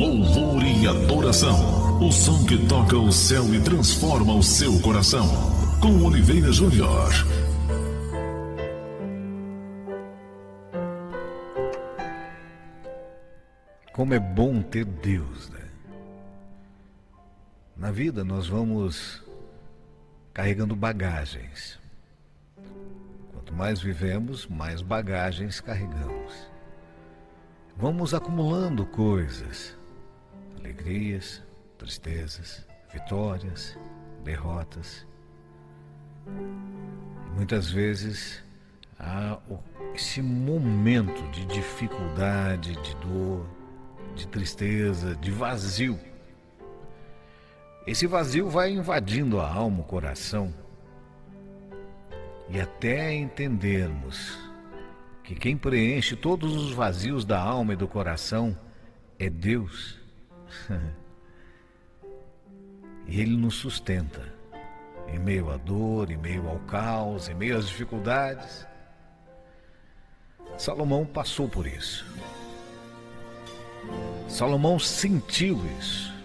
louvor e adoração. O som que toca o céu e transforma o seu coração. Com Oliveira Júnior. Como é bom ter Deus, né? Na vida nós vamos carregando bagagens. Quanto mais vivemos, mais bagagens carregamos. Vamos acumulando coisas, alegrias, tristezas, vitórias, derrotas. E muitas vezes há esse momento de dificuldade, de dor, de tristeza, de vazio. Esse vazio vai invadindo a alma, o coração, e até entendermos que quem preenche todos os vazios da alma e do coração é Deus. E Ele nos sustenta em meio à dor, em meio ao caos, em meio às dificuldades. Salomão passou por isso. Salomão sentiu isso.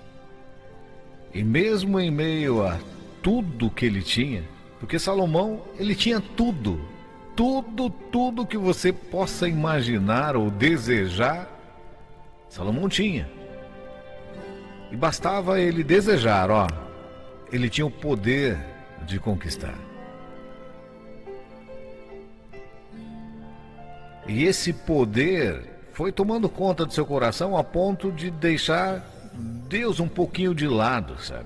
E mesmo em meio a tudo que ele tinha, porque Salomão, ele tinha tudo que você possa imaginar ou desejar, Salomão tinha. E bastava ele desejar, ele tinha o poder de conquistar. E esse poder foi tomando conta do seu coração a ponto de deixar Deus um pouquinho de lado, sabe?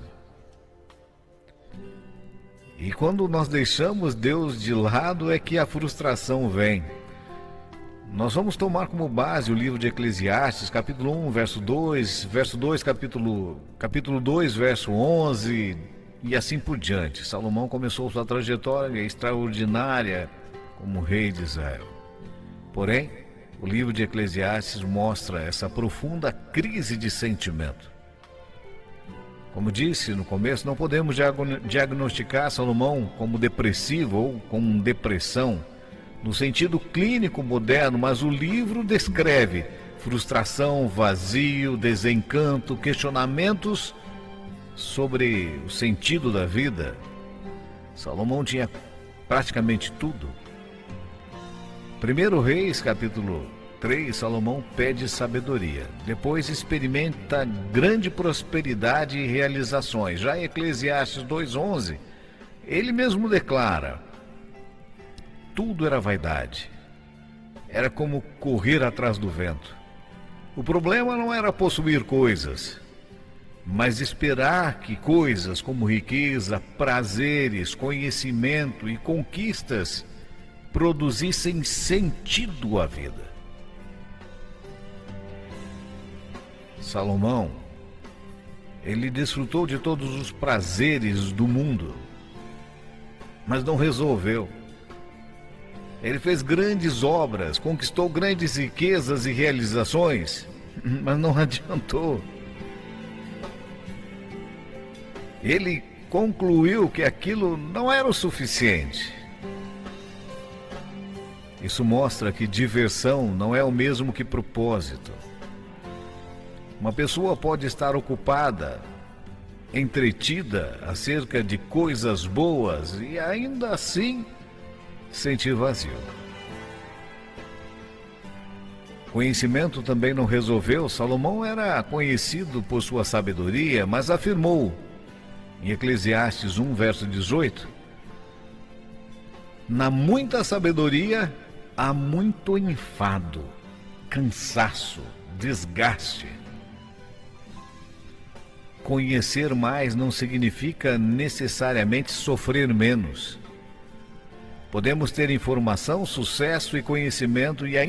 E quando nós deixamos Deus de lado é que a frustração vem. Nós vamos tomar como base o livro de Eclesiastes, capítulo 1, verso 2, capítulo 2, verso 11, e assim por diante. Salomão começou sua trajetória extraordinária como rei de Israel. Porém, o livro de Eclesiastes mostra essa profunda crise de sentimento. Como disse no começo, não podemos diagnosticar Salomão como depressivo ou com depressão, no sentido clínico moderno, mas o livro descreve frustração, vazio, desencanto, questionamentos sobre o sentido da vida. Salomão tinha praticamente tudo. 1 Reis, capítulo 3, Salomão pede sabedoria. Depois experimenta grande prosperidade e realizações. Já em Eclesiastes 2:11, ele mesmo declara: tudo era vaidade. Era como correr atrás do vento. O problema não era possuir coisas, mas esperar que coisas como riqueza, prazeres, conhecimento e conquistas produzissem sentido à vida. Salomão, ele desfrutou de todos os prazeres do mundo, mas não resolveu. Ele fez grandes obras, conquistou grandes riquezas e realizações, mas não adiantou. Ele concluiu que aquilo não era o suficiente. Isso mostra que diversão não é o mesmo que propósito. Uma pessoa pode estar ocupada, entretida acerca de coisas boas e ainda assim sentir vazio. Conhecimento também não resolveu. Salomão era conhecido por sua sabedoria, mas afirmou em Eclesiastes 1, verso 18: na muita sabedoria há muito enfado, cansaço, desgaste. Conhecer mais não significa necessariamente sofrer menos. Podemos ter informação, sucesso e conhecimento e ainda